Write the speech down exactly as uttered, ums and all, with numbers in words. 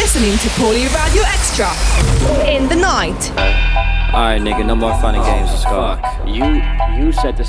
listening to Paulie Radio Extra in the night. Alright, nigga, no more fun and games. Let's go. Fuck. You you set the